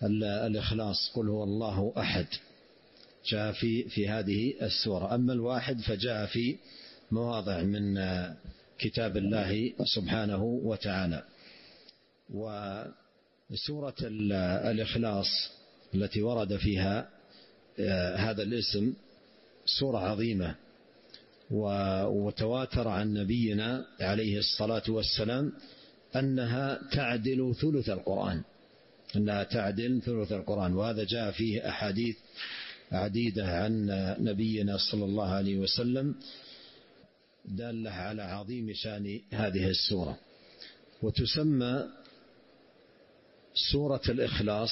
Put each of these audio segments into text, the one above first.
الإخلاص قل هو الله أحد جاء في هذه السورة. أما الواحد فجاء في مواضع من كتاب الله سبحانه وتعالى. وسورة الإخلاص التي ورد فيها هذا الاسم سورة عظيمة، وتواتر عن نبينا عليه الصلاة والسلام أنها تعدل ثلث القرآن، أنها تعدل ثلث القرآن. وهذا جاء فيه أحاديث عديدة عن نبينا صلى الله عليه وسلم دالة على عظيم شان هذه السورة. وتسمى سورة الإخلاص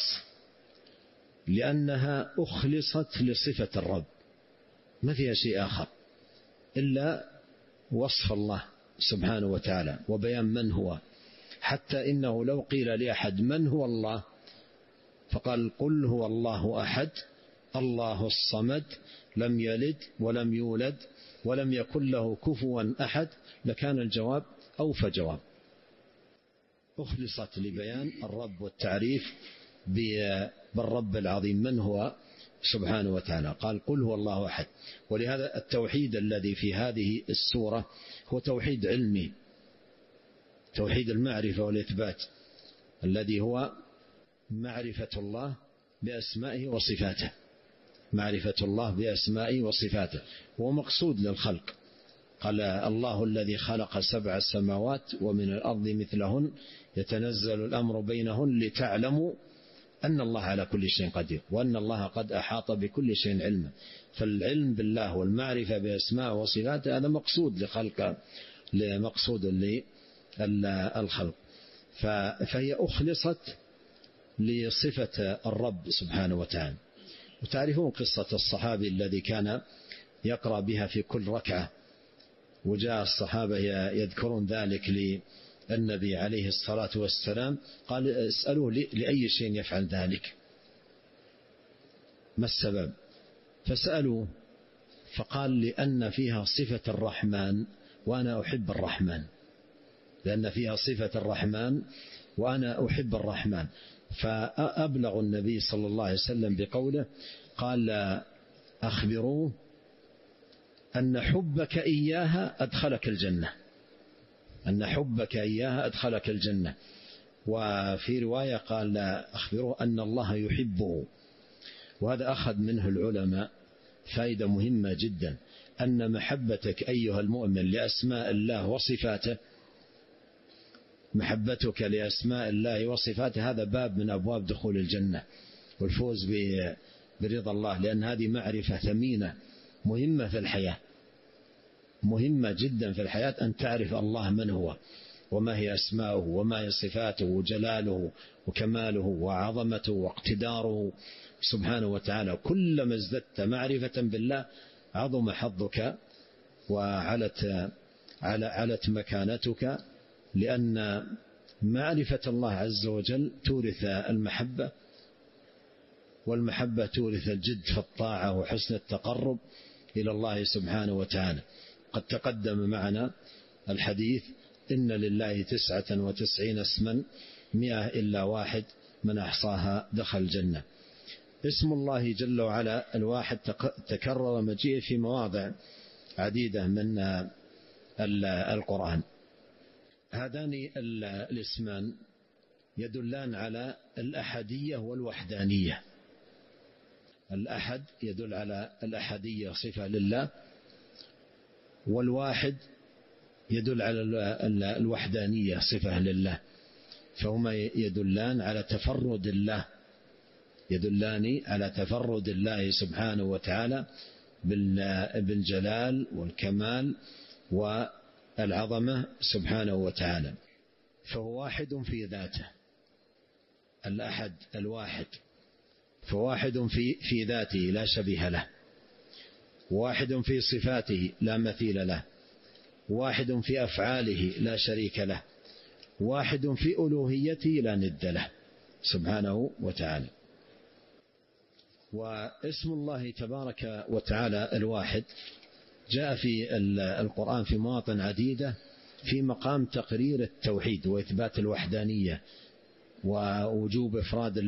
لأنها أخلصت لصفة الرب، ما فيها شيء آخر إلا وصف الله سبحانه وتعالى وبيان من هو. حتى إنه لو قيل لأحد من هو الله فقال قل هو الله أحد الله الصمد لم يلد ولم يولد ولم يكن له كفوا أحد لكان الجواب أوفى جواب. أخلصت لبيان الرب والتعريف بالرب العظيم من هو سبحانه وتعالى. قال قل هو الله أحد. ولهذا التوحيد الذي في هذه السورة هو توحيد علمي، توحيد المعرفة والإثبات، الذي هو معرفة الله بأسمائه وصفاته، معرفة الله بأسمائه وصفاته، وهو مقصود للخلق. قال الله الذي خلق 7 سماوات ومن الأرض مثلهن يتنزل الأمر بينهن لتعلموا أن الله على كل شيء قدير وأن الله قد أحاط بكل شيء علما. فالعلم بالله والمعرفة بأسماء وصفاته هذا مقصود لخلق، لمقصود للخلق. فهي أخلصت لصفة الرب سبحانه وتعالى. وتعرفون قصة الصحابي الذي كان يقرأ بها في كل ركعة، وجاء الصحابة يذكرون ذلك للنبي عليه الصلاة والسلام، قال اسألوه لأي شيء يفعل ذلك، ما السبب؟ فسألوه فقال لأن فيها صفة الرحمن وأنا أحب الرحمن، لأن فيها صفة الرحمن وأنا أحب الرحمن. فأبلغ النبي صلى الله عليه وسلم بقوله قال أخبروه أن حبك إياها أدخلك الجنة، أن حبك إياها أدخلك الجنة. وفي رواية قال أخبروه أن الله يحبه. وهذا أخذ منه العلماء فائدة مهمة جدا، أن محبتك أيها المؤمن لأسماء الله وصفاته، محبتك لأسماء الله وصفاته هذا باب من أبواب دخول الجنة والفوز برضا الله، لأن هذه معرفة ثمينة مهمة في الحياة، مهمة جدا في الحياة أن تعرف الله من هو وما هي أسماؤه وما هي صفاته وجلاله وكماله وعظمته واقتداره سبحانه وتعالى. كلما ازددت معرفة بالله عظم حظك وعلت مكانتك، لأن معرفة الله عز وجل تورث المحبة، والمحبة تورث الجد في الطاعة وحسن التقرب إلى الله سبحانه وتعالى. قد تقدم معنا الحديث إن لله 99 اسما 100 إلا واحد من أحصاها دخل الجنة. اسم الله جل وعلا الواحد تكرر مجيء في مواضع عديدة من القرآن. هذان الاسمان يدلان على الأحدية والوحدانية. الأحد يدل على الأحدية صفة لله، والواحد يدل على الوحدانية صفة لله، فهما يدلان على تفرد الله، يدلان على تفرد الله سبحانه وتعالى بالجلال والكمال والعظمة سبحانه وتعالى. فهو واحد في ذاته، الأحد الواحد، فواحد في ذاته لا شبيه له، واحد في صفاته لا مثيل له، واحد في أفعاله لا شريك له، واحد في ألوهيته لا ند له سبحانه وتعالى. واسم الله تبارك وتعالى الواحد جاء في القرآن في مواطن عديدة في مقام تقرير التوحيد وإثبات الوحدانية ووجوب إفراد